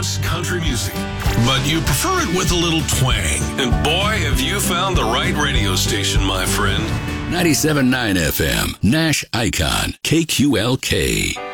loves country music, but you prefer it with a little twang. And boy, have you found the right radio station, my friend. 97.9 FM, Nash Icon, KQLK.